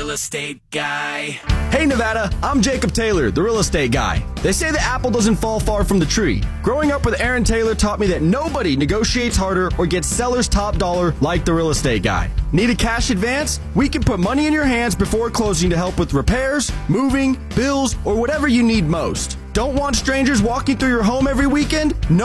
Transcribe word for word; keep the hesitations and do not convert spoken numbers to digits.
real estate guy. Hey Nevada, I'm Jacob Taylor, the real estate guy. They say the apple doesn't fall far from the tree. Growing up with Aaron Taylor taught me that nobody negotiates harder or gets seller's top dollar like the real estate guy. Need a cash advance? We can put money in your hands before closing to help with repairs, moving, bills, or whatever you need most. Don't want strangers walking through your home every weekend? No